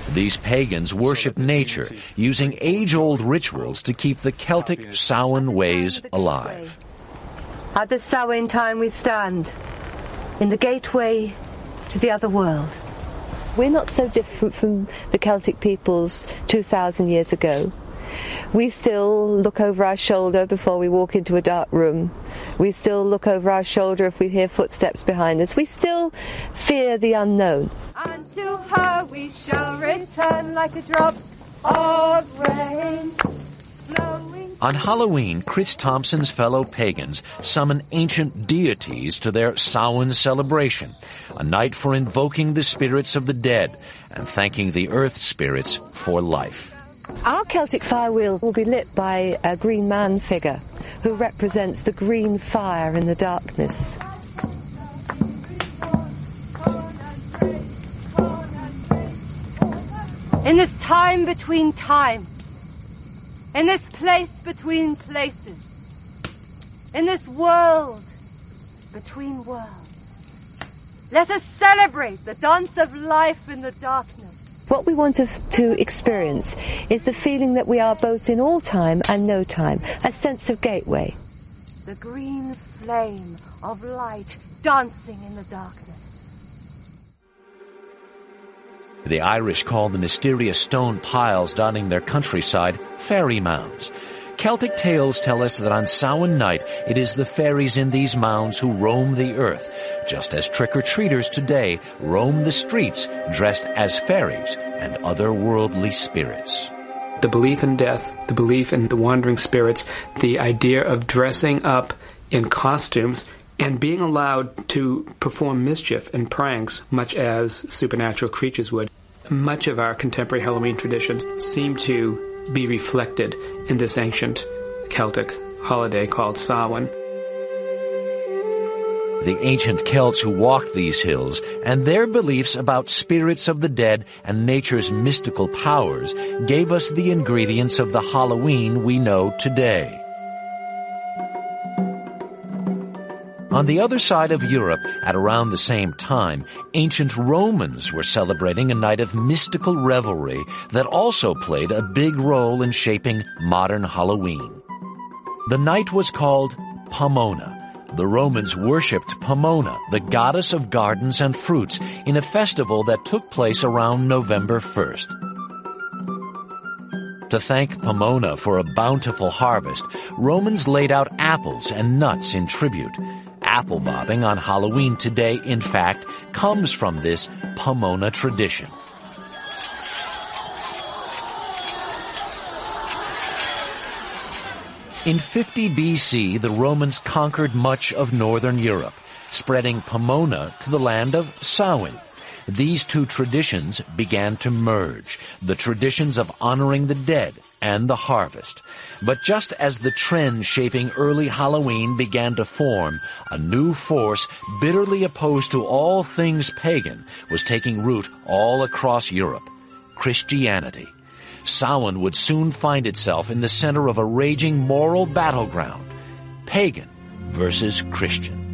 These pagans worship nature, using age-old rituals to keep the Celtic Samhain ways alive. At this Samhain time we stand in the gateway to the other world. We're not so different from the Celtic peoples 2,000 years ago. We still look over our shoulder before we walk into a dark room. We still look over our shoulder if we hear footsteps behind us. We still fear the unknown. And to her we shall return like a drop of rain. On Halloween, Chris Thompson's fellow pagans summon ancient deities to their Samhain celebration, a night for invoking the spirits of the dead and thanking the earth spirits for life. Our Celtic fire wheel will be lit by a green man figure who represents the green fire in the darkness. In this time between times, in this place between places, in this world between worlds, let us celebrate the dance of life in the darkness. What we want to experience is the feeling that we are both in all time and no time, a sense of gateway. The green flame of light dancing in the darkness. The Irish call the mysterious stone piles dotting their countryside fairy mounds. Celtic tales tell us that on Samhain night it is the fairies in these mounds who roam the earth, just as trick-or-treaters today roam the streets dressed as fairies and otherworldly spirits. The belief in death, the belief in the wandering spirits, the idea of dressing up in costumes and being allowed to perform mischief and pranks, much as supernatural creatures would. Much of our contemporary Halloween traditions seem to be reflected in this ancient Celtic holiday called Samhain. The ancient Celts who walked these hills and their beliefs about spirits of the dead and nature's mystical powers gave us the ingredients of the Halloween we know today. On the other side of Europe, at around the same time, ancient Romans were celebrating a night of mystical revelry that also played a big role in shaping modern Halloween. The night was called Pomona. The Romans worshipped Pomona, the goddess of gardens and fruits, in a festival that took place around November 1st. To thank Pomona for a bountiful harvest, Romans laid out apples and nuts in tribute. Apple bobbing on Halloween today, in fact, comes from this Pomona tradition. In 50 BC, the Romans conquered much of northern Europe, spreading Pomona to the land of Samhain. These two traditions began to merge, the traditions of honoring the dead and the harvest. But just as the trend shaping early Halloween began to form, a new force bitterly opposed to all things pagan was taking root all across Europe: Christianity. Samhain would soon find itself in the center of a raging moral battleground: pagan versus Christian.